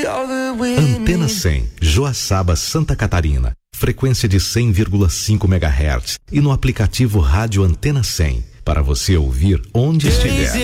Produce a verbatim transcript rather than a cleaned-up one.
Antena cem, Joaçaba, Santa Catarina. Frequência de cem vírgula cinco megahertz. E no aplicativo Rádio Antena cem. Para você ouvir onde estiver.